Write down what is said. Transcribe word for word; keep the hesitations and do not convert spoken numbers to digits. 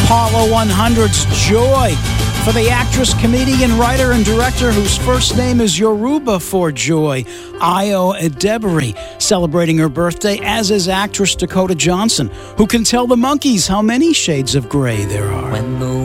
Apollo one hundred's Joy for the actress, comedian, writer, and director whose first name is Yoruba for joy, Ayo Edebiri, celebrating her birthday, as is actress Dakota Johnson, who can tell the monkeys how many shades of gray there are. When the